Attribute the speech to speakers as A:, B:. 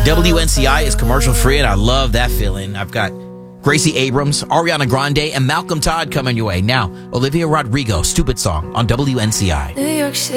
A: WNCI is commercial free, and I love that feeling. I've got Gracie Abrams, Ariana Grande, and Malcolm Todd coming your way. Now, Olivia Rodrigo, Stupid Song on WNCI.
B: New York City.